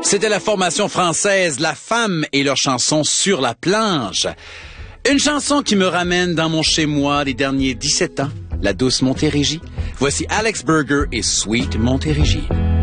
C'était la formation française La Femme et leur chanson Sur la planche. Une chanson qui me ramène dans mon chez-moi les derniers 17 ans, la douce Montérégie. Voici Alex Burger et Sweet Montérégie.